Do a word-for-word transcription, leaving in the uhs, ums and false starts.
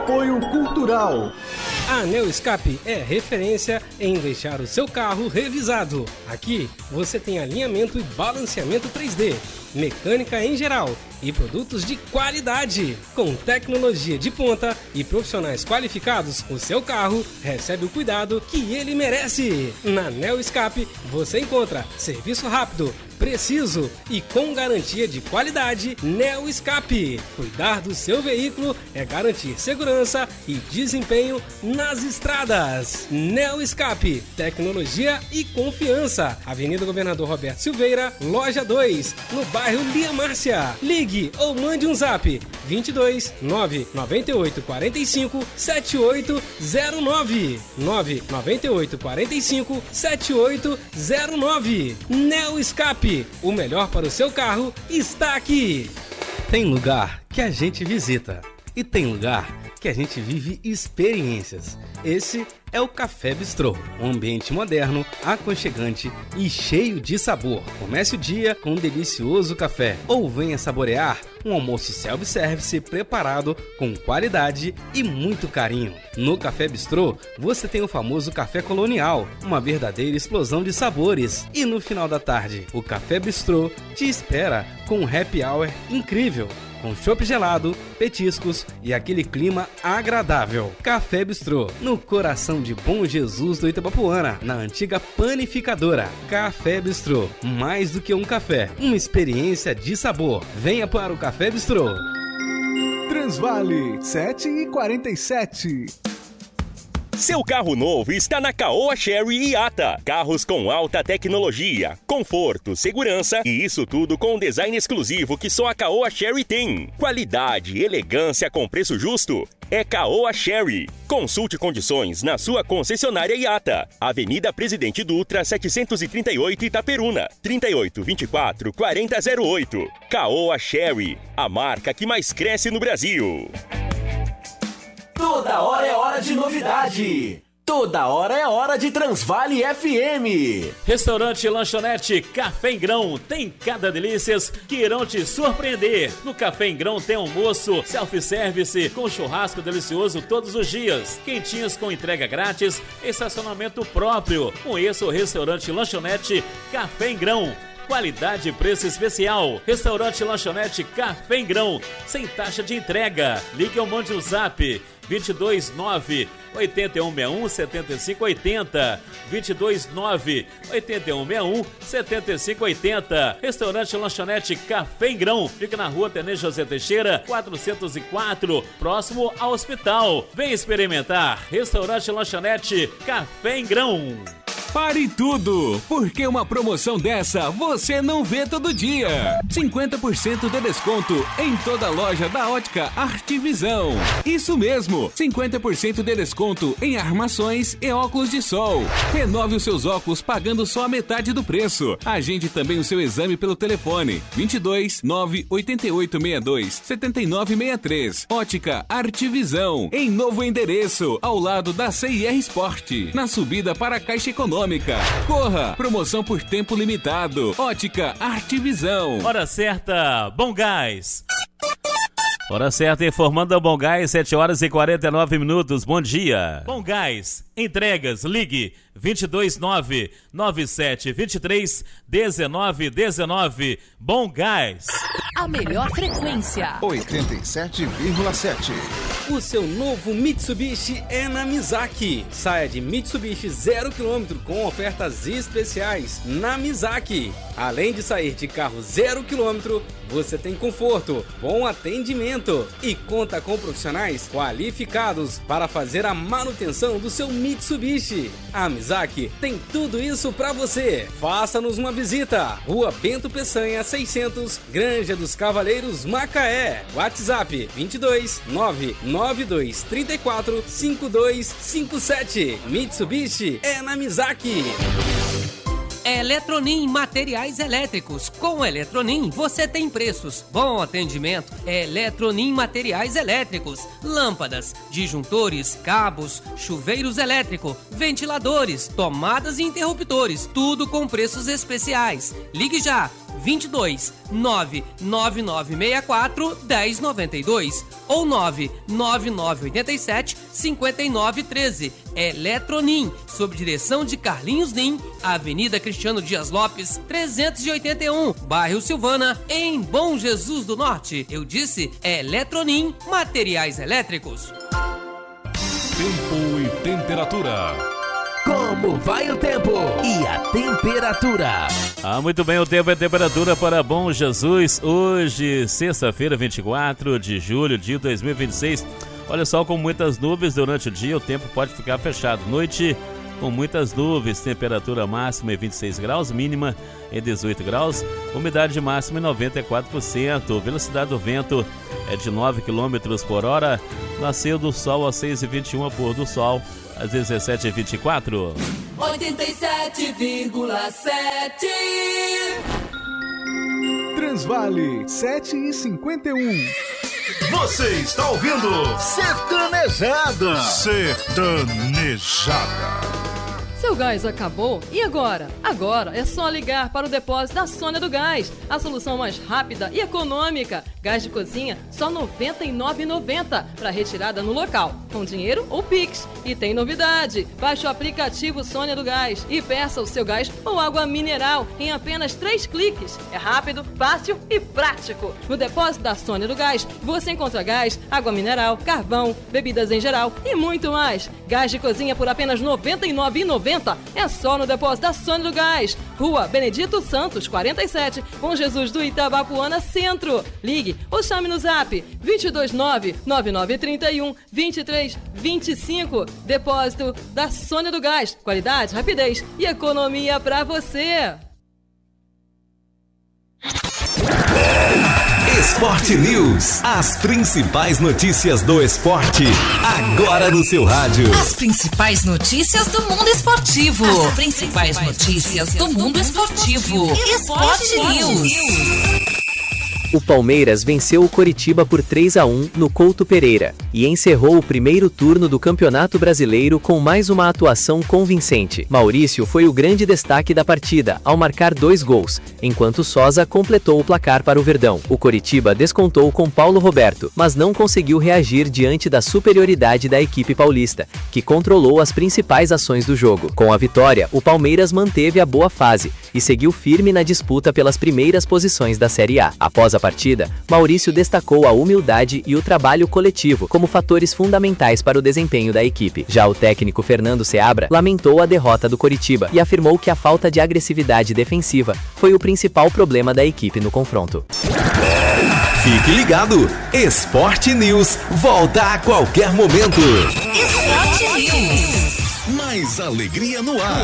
Apoio Cultural. A Neoscape é referência em deixar o seu carro revisado. Aqui você tem alinhamento e balanceamento três D, mecânica em geral e produtos de qualidade. Com tecnologia de ponta e profissionais qualificados, o seu carro recebe o cuidado que ele merece. Na Neoscape você encontra serviço rápido, preciso e com garantia de qualidade. Neoscape. Cuidar do seu veículo é garantir segurança e desempenho nas estradas. Neoscape. Tecnologia e confiança. Avenida Governador Roberto Silveira, loja dois, no bairro Lia Márcia. Ligue ou mande um zap vinte e dois, nove nove oito quatro cinco, sete oito zero nove nove nove oito quatro cinco, sete oito zero nove. Neoscape. O melhor para o seu carro está aqui. Tem lugar que a gente visita e tem lugar que a gente vive experiências. Esse é o Café Bistrô, um ambiente moderno, aconchegante e cheio de sabor. Comece o dia com um delicioso café ou venha saborear um almoço self-service preparado com qualidade e muito carinho. No Café Bistrô, você tem o famoso café colonial, uma verdadeira explosão de sabores. E no final da tarde, o Café Bistrô te espera com um happy hour incrível, com chopp gelado, petiscos e aquele clima agradável. Café Bistrô, no coração de Bom Jesus do Itabapuana, na antiga panificadora. Café Bistrô, mais do que um café, uma experiência de sabor. Venha para o Café Bistrô. Transvale, sete e quarenta e sete. Seu carro novo está na Caoa Chery Iata. Carros com alta tecnologia, conforto, segurança e isso tudo com um design exclusivo que só a Caoa Chery tem. Qualidade, elegância com preço justo. É Caoa Chery. Consulte condições na sua concessionária Iata. Avenida Presidente Dutra, setecentos e trinta e oito, Itaperuna. trinta e oito, vinte e quatro, quarenta zero oito. Caoa Chery, a marca que mais cresce no Brasil. Toda hora é hora de novidade. Toda hora é hora de Transvale F M. Restaurante e lanchonete Café em Grão tem cada delícias que irão te surpreender. No Café em Grão tem almoço self-service com churrasco delicioso todos os dias, quentinhas com entrega grátis, estacionamento próprio. Conheça o restaurante e lanchonete Café em Grão. Qualidade e preço especial. Restaurante e lanchonete Café em Grão, sem taxa de entrega. Ligue ou mande um zap vinte e dois, nove, oito um seis um, sete cinco oito zero, vinte e dois, nove, oito um seis um, sete cinco oito zero. Restaurante e lanchonete Café em Grão, fica na rua Tenente José Teixeira, quatrocentos e quatro, próximo ao hospital. Vem experimentar. Restaurante e lanchonete Café em Grão. Pare tudo, porque uma promoção dessa você não vê todo dia. cinquenta por cento de desconto em toda a loja da Ótica Artvisão. Isso mesmo, cinquenta por cento de desconto em armações e óculos de sol. Renove os seus óculos pagando só a metade do preço. Agende também o seu exame pelo telefone vinte e dois, nove, oito oito seis dois, sete nove seis três. Ótica Artvisão, em novo endereço, ao lado da C I R Sport, na subida para a Caixa Econômica. Corra! Promoção por tempo limitado. Ótica Artvisão. Hora certa, Bom Gás. Hora certa, informando a Bom Gás, sete horas e quarenta e nove minutos. Bom dia. Bom Gás, entregas, ligue vinte e dois, nove, nove sete, vinte e três, dezenove, dezenove. Bom Gás. A melhor frequência. oitenta e sete vírgula sete. O seu novo Mitsubishi é na Mizaki. Saia de Mitsubishi zero quilômetro com ofertas especiais na Mizaki. Além de sair de carro zero quilômetro, você tem conforto, bom atendimento e conta com profissionais qualificados para fazer a manutenção do seu Mitsubishi. A Mizaki tem tudo isso para você. Faça-nos uma visita. Rua Bento Peçanha, seiscentos, Granja dos Cavaleiros, Macaé. WhatsApp vinte e dois, nove nove dois três quatro, cinco dois cinco sete. Mitsubishi é na Mizaki. Eletronim Materiais Elétricos. Com Eletronim você tem preços, bom atendimento. Eletronim Materiais Elétricos. Lâmpadas, disjuntores, cabos, chuveiros elétricos, ventiladores, tomadas e interruptores. Tudo com preços especiais. Ligue já. vinte e dois, nove nove nove seis quatro, dez noventa e dois ou nove nove nove oito sete, cinco nove um três. Eletronim, sob direção de Carlinhos Nim, Avenida Cristiano Dias Lopes, trezentos e oitenta e um, bairro Silvana, em Bom Jesus do Norte. Eu disse Eletronim, materiais elétricos. Tempo e temperatura. Como vai o tempo e a temperatura? Ah, muito bem, o tempo e a temperatura para Bom Jesus. Hoje, sexta-feira, vinte e quatro de julho de dois mil e vinte e seis. Olha só, com muitas nuvens durante o dia, o tempo pode ficar fechado. Noite, com muitas nuvens, temperatura máxima em vinte e seis graus, mínima em dezoito graus, umidade máxima em noventa e quatro por cento, velocidade do vento é de nove quilômetros por hora, nasceu do sol às seis e vinte e um, pôr do sol às dezessete e vinte e quatro. oitenta e sete vírgula sete. Transvale sete e cinquenta e um. Você está ouvindo Sertanejada. Sertanejada. Seu gás acabou? E agora? Agora é só ligar para o depósito da Sônia do Gás. A solução mais rápida e econômica. Gás de cozinha só noventa e nove reais e noventa centavos para retirada no local, com dinheiro ou Pix. E tem novidade. Baixe o aplicativo Sônia do Gás e peça o seu gás ou água mineral em apenas três cliques. É rápido, fácil e prático. No depósito da Sônia do Gás, você encontra gás, água mineral, carvão, bebidas em geral e muito mais. Gás de cozinha por apenas noventa e nove reais e noventa centavos. É só no depósito da Sônia do Gás, Rua Benedito Santos, quarenta e sete, Bom Jesus do Itabapuana, Centro. Ligue ou chame no zap dois dois nove, nove nove três um, dois três dois cinco. Depósito da Sônia do Gás. Qualidade, rapidez e economia pra você. Esporte News. As principais notícias do esporte, agora no seu rádio. As principais notícias do mundo esportivo. As principais notícias do mundo esportivo. Esporte News. O Palmeiras venceu o Coritiba por três a um no Couto Pereira e encerrou o primeiro turno do Campeonato Brasileiro com mais uma atuação convincente. Maurício foi o grande destaque da partida, ao marcar dois gols, enquanto Sosa completou o placar para o Verdão. O Coritiba descontou com Paulo Roberto, mas não conseguiu reagir diante da superioridade da equipe paulista, que controlou as principais ações do jogo. Com a vitória, o Palmeiras manteve a boa fase e seguiu firme na disputa pelas primeiras posições da Série A. Após a partida, Maurício destacou a humildade e o trabalho coletivo como fatores fundamentais para o desempenho da equipe. Já o técnico Fernando Seabra lamentou a derrota do Coritiba e afirmou que a falta de agressividade defensiva foi o principal problema da equipe no confronto. Fique ligado, Esporte News volta a qualquer momento. Esporte News. Mais alegria no ar.